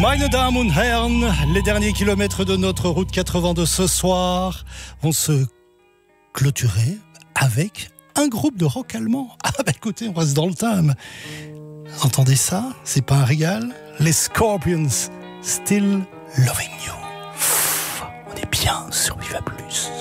Meine Damen und Herren, les derniers kilomètres de notre route 82 ce soir vont se clôturer avec un groupe de rock allemand. Ah bah écoutez, on reste dans le thème. Entendez ça? C'est pas un régal? Les Scorpions, Still Loving You. On est bien sur Viva Plus.